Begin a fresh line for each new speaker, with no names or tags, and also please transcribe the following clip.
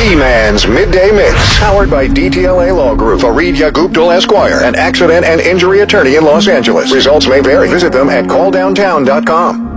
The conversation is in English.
Z-Man's Midday Mix, powered by DTLA Law Group, Fareed Yaguptal Esquire, an accident and injury attorney in Los Angeles. Results may vary. Visit them at calldowntown.com.